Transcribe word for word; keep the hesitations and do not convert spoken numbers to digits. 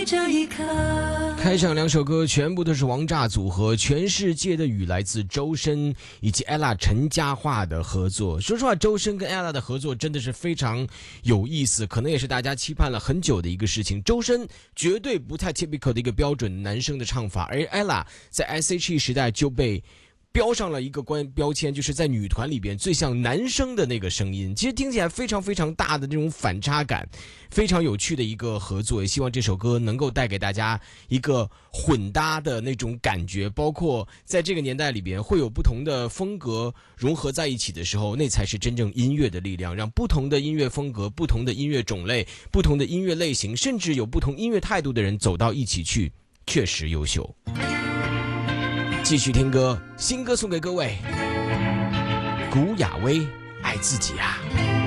这一刻。 开场两首歌全部都是王炸组合，全世界的雨来自周深以及 ella 陈嘉桦的合作。说实话，周深跟 ella 的合作真的是非常有意思，可能也是大家期盼了很久的一个事情。周深绝对不太 typical 的一个标准男生的唱法，而 ella 在 S H E 时代就被标上了一个关标签，就是在女团里边最像男生的那个声音，其实听起来非常非常大的那种反差感，非常有趣的一个合作。也希望这首歌能够带给大家一个混搭的那种感觉，包括在这个年代里边会有不同的风格融合在一起的时候，那才是真正音乐的力量，让不同的音乐风格、不同的音乐种类、不同的音乐类型，甚至有不同音乐态度的人走到一起去，确实优秀。继续听歌，新歌送给各位，古雅薇，爱自己啊。